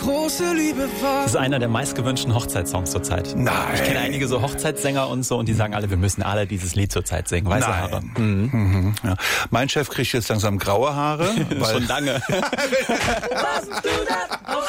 große Liebe war. Das ist einer der meistgewünschten Hochzeitssongs zurzeit. Nein. Ich kenne einige so Hochzeitssänger und so und die sagen alle, wir müssen alle dieses Lied zurzeit singen. Weiße Haare. Ja. Mein Chef kriegt jetzt langsam graue Haare. Schon lange.